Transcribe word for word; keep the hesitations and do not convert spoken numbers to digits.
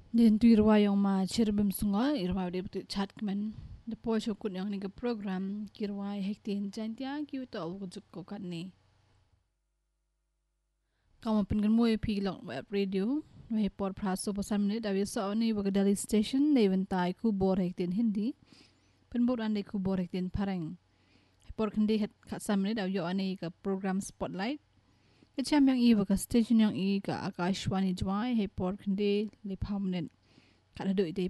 Den tu irwa yang ma cherbim sunga irwa de betu chat kmen de po shokut yang ni program kirwa hektin jantia ki to awjuk ko kanne kamu pengen mo pi long web radio we por praso pasan minute awi so ni wagadali station ne ventai ku bor hektin hindi penbor ande ku bor hektin pareng por kende het kasam minute awi ane ka program spotlight Kecam yang i waka station yang i ka akashwani jwai he por kende le permanent kada do ide